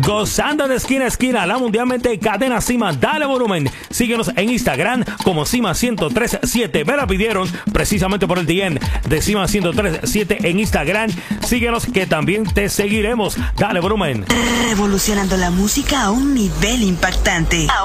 Gozando de esquina a esquina, la mundialmente cadena Cima. Dale volumen. Síguenos en Instagram como Cima 1037. Me la pidieron precisamente por el DM de Cima 1037 en Instagram. Síguenos que también te seguiremos. Dale volumen. Revolucionando la música a un nivel impactante.